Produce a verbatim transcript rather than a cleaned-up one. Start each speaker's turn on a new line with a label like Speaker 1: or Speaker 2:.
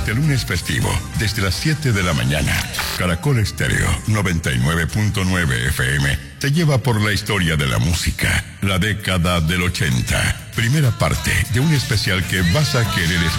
Speaker 1: este lunes festivo, desde las siete de la mañana, Caracol Estéreo noventa y nueve punto nueve F M te lleva por la historia de la música, la década del ochenta. Primera parte de un especial que vas a querer escuchar.